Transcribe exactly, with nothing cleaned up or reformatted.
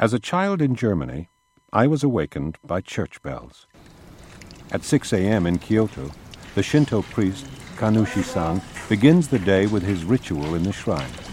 As a child in Germany, I was awakened by church bells. At six a.m. in Kyoto, the Shinto priest, Kanushi-san, begins the day with his ritual in the shrine.